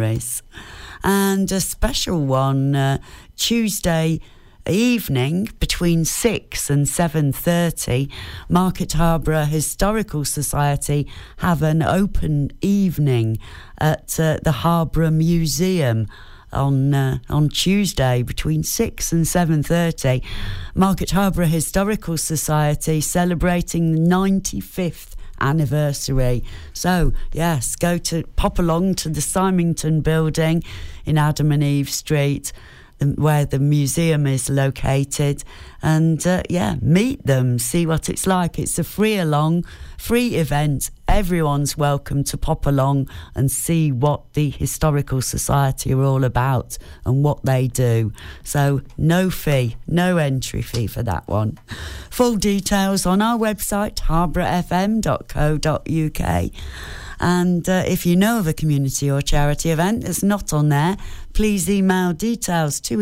memories. And a special one Tuesday evening between 6 and 7:30, Market Harborough Historical Society have an open evening at the Harborough Museum on Tuesday between 6 and 7:30. Market Harborough Historical Society celebrating the 95th anniversary. So yes, pop along to the Symington building in Adam and Eve Street, where the museum is located, and meet them, see what it's like. It's a free event. Everyone's welcome to pop along and see what the Historical Society are all about and what they do. So no entry fee for that one. Full details on our website, harbourfm.co.uk. And if you know of a community or charity event that's not on there, please email details to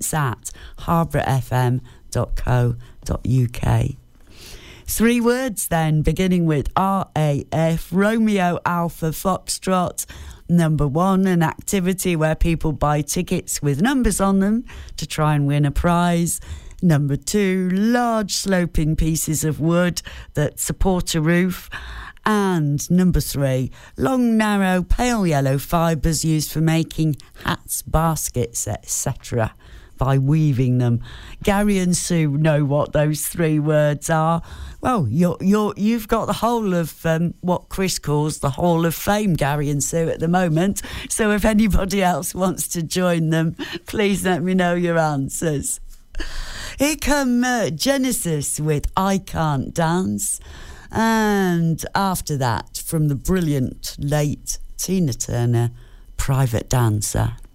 events@harbourfm.co.uk. 3 words then, beginning with RAF, Romeo Alpha Foxtrot. Number 1, an activity where people buy tickets with numbers on them to try and win a prize. Number 2, large sloping pieces of wood that support a roof. And number 3, long, narrow, pale yellow fibres used for making hats, baskets, etc. by weaving them. Gary and Sue know what those 3 words are. Well, you've got the whole of what Chris calls the Hall of Fame, Gary and Sue, at the moment. So if anybody else wants to join them, please let me know your answers. Here come Genesis with I Can't Dance. And after that, from the brilliant late Tina Turner, Private Dancer.